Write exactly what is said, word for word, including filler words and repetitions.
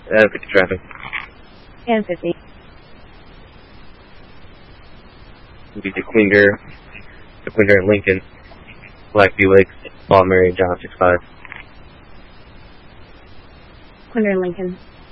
Uh, fifty traffic. And fifty. Would be the Queender, the Queender and Lincoln, Blackview Lakes, Paul Mary, John six five. Queender and Lincoln.